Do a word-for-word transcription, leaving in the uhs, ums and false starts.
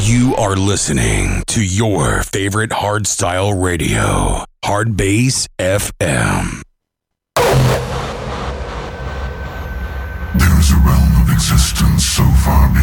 You are listening to your favorite hardstyle radio, Hardbass F M. There is a realm of existence so far